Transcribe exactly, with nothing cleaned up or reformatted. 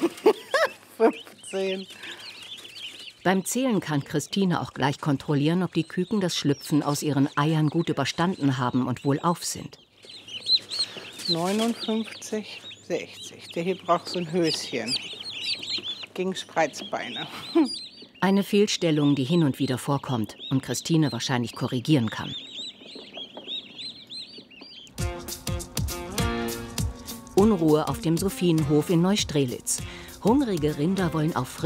fünfzehn. Beim Zählen kann Christine auch gleich kontrollieren, ob die Küken das Schlüpfen aus ihren Eiern gut überstanden haben und wohlauf sind. neunundfünfzig, sechzig. Der hier braucht so ein Höschen. Gegen Spreizbeine. Eine Fehlstellung, die hin und wieder vorkommt und Christine wahrscheinlich korrigieren kann. Unruhe auf dem Sophienhof in Neustrelitz. Hungrige Rinder wollen auf